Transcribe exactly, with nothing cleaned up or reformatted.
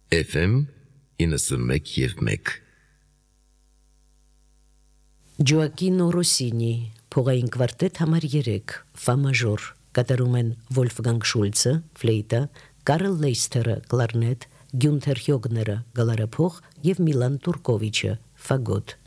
Էֆ Էմ իննսունմեկ և մեկ Ջոակինո Ռոսինի փողային կվարտետ համար երեք ֆա մաժոր կատարում են Վոլֆգանգ Շուլցը ֆլեյտա, Կարլ Լեյստերը կլարնետ, Գյունթեր Հյոգները գալարափող եւ Միլան Տուրկովիչը ֆագոտ։